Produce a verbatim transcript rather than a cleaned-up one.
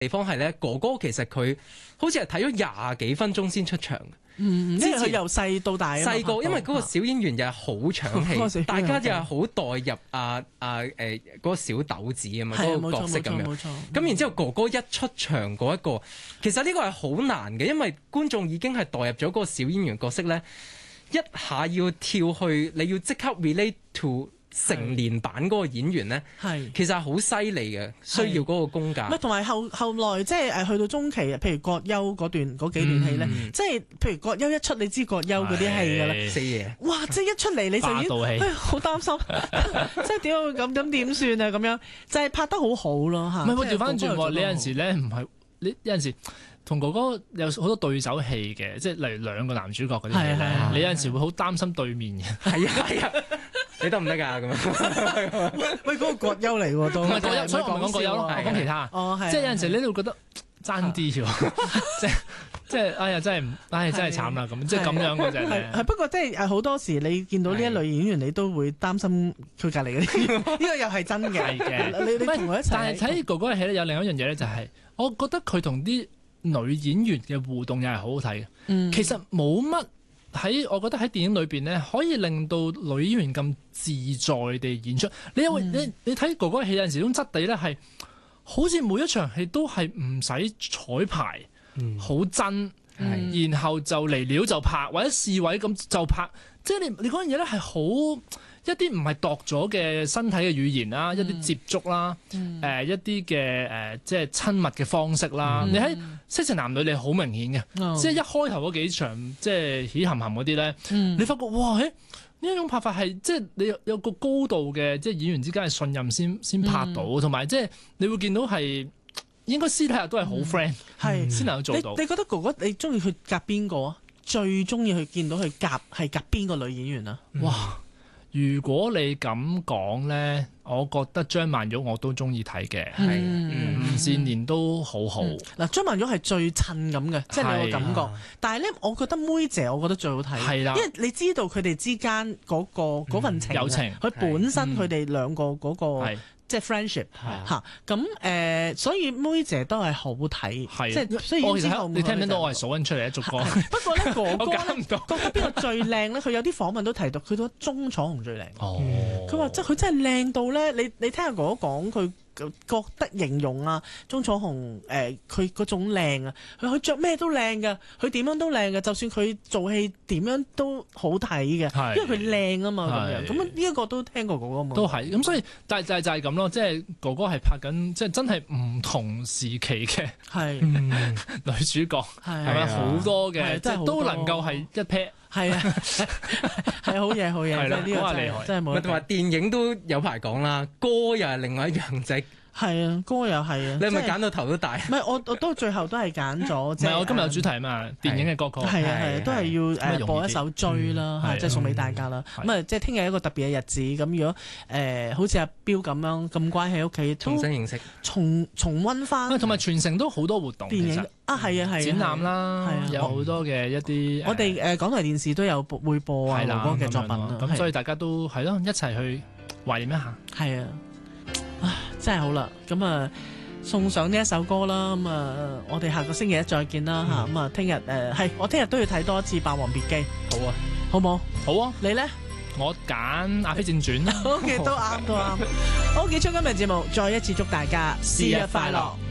地方係咧，哥哥其實佢好似係睇咗廿幾分鐘先出場。 嗯，因為佢由細到大， 細個，因為嗰個小演員又係好搶戲，大家又係好代入啊啊誒嗰個小豆子啊嘛，嗰個角色咁樣。咁然之後哥哥一出場嗰一個，其實呢個係好難嘅，因為觀眾已經係代入咗嗰個小演員角色咧，一下要跳去，你要即刻 relate to成年版嗰個演員咧，係其實係好犀利嘅，需要嗰個功架。唔係同埋後後來即係誒去到中期，譬如葛優嗰段嗰幾段戲咧，嗯、即係譬如葛優一出，你知葛優嗰啲戲㗎啦，四爺，哇！即係一出嚟你就已經好擔心，即係點解會咁咁點算啊？咁樣就係、是、拍得好好咯嚇。唔係我調翻轉喎，你有陣時咧唔係你有陣時。同哥哥有好多對手戲嘅，即係例如兩個男主角嗰啲戲咧，你有陣時會好擔心對面嘅。係啊係啊，你得唔得㗎咁樣？喂，嗰個葛優嚟喎都。唔係葛優，所以我唔講葛優咯，我講其他。哦，係。即係有陣時你都會覺得爭啲喎，即係即係哎呀真係，哎真係慘啦咁，即係咁樣嗰隻咧。係不過即係好多時你見到呢一類演員，你都會擔心佢隔離嗰啲。呢個又係真嘅。係嘅。你你同佢一齊。但係睇哥哥嘅戲咧，有另一樣嘢咧，就係我覺得佢同啲女演員嘅互動又係好好睇嘅，嗯、其實冇乜喺，我覺得喺電影裏邊咧，可以令到女演員咁自在地演出。你因為、嗯、你你睇哥哥嘅戲有陣時，種質地咧係好似每一場戲都係唔使彩排，好、嗯、真，嗯、然後就嚟料就拍，或者試位咁就拍，即係你你嗰樣嘢咧係好。一啲唔係度咗嘅身體嘅語言啦，嗯、一啲接觸啦，誒、嗯呃、一啲嘅誒即係親密嘅方式啦。嗯、你喺色情男女你好明顯嘅，嗯、即係一開頭嗰幾場即係喜含含嗰啲咧，嗯、你發覺哇，誒呢一種拍法係即係你有有個高度嘅即係演員之間嘅信任先先拍到，同埋、嗯、即係你會見到係應該私底下都係好 friend，係先能夠做到。你，你覺得哥哥你中意去夾邊個啊？最中意去見到佢夾係夾邊個女演員啊？嗯、哇！如果你咁講咧，我覺得張曼玉我都中意睇嘅，係吳倩蓮都好好。嗱、嗯，張曼玉係最襯咁嘅，即係你個感覺。啊、但係咧，我覺得妹姐我覺得最好睇，係啦，因為你知道佢哋之間嗰、嗰個嗰份情，友情，佢本身佢哋兩個嗰、嗰個。即係 friendship 嚇，咁誒，所以妹姐都係好睇，即係所以之後你聽唔聽到我係數緊出嚟一逐個？不過咧，哥哥咧，覺得邊個最靚咧？佢有啲訪問都提到，佢覺得鐘楚紅最靚。哦，佢話即係佢真係靚到咧，你你聽阿哥哥講佢。覺得形容啊，鐘楚紅誒佢嗰種靚啊，佢佢著咩都靚㗎，佢點樣都靚㗎，就算佢做戲點樣都好睇嘅，是因為佢靚啊嘛咁樣。咁呢一個都聽過哥哥嘛。都係咁，所以但係就係就係咁咯，即係哥哥係拍緊，即係真係唔同時期嘅係女主角係咪好多嘅，即係都能夠係一 pair。係啊，係好嘢，好嘢，真係呢個厲害，真係冇。同埋電影都有排講啦，歌又係另外一樣仔。係啊，歌又係啊。你係咪揀到頭都大？唔係，我我都最後都係揀咗。唔係，我今日有主題啊嘛，電影嘅歌曲。係啊係啊，都係要誒播一首追啦，即係送俾大家啦。咁啊，即係聽日一個特別嘅日子。咁如果誒好似阿彪咁樣咁乖喺屋企，重新認識，重重溫翻。同埋全城都好多活動。電影啊，係啊係啊，展覽啦，有好多嘅一啲。我哋誒港台電視都有會播啊哥哥嘅作品啊。咁所以大家都係咯，一齊去懷念一下。係啊。啊，真係好啦，咁啊送上呢一首歌啦，咁啊我哋下個星期一再見啦吓，咁啊聽日誒係我聽日都要睇多一次《霸王別姬》。好啊，好冇？好啊，你咧？我揀《阿飛正傳》。O K，都啱，都啱。好，結束今日節目，再一次祝大家生日快樂。